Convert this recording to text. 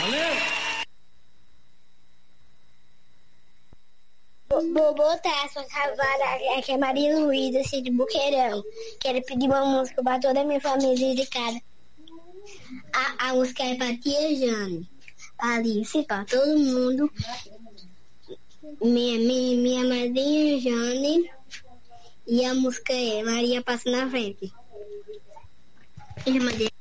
Vou botar a sua cavalo, que é Maria Luísa, assim, de Boqueirão. Quero pedir uma música para toda a minha família de casa. A música é para tia Jane, para Alice, para todo mundo. Minha madrinha Jane. E a música é Maria Passa na Frente.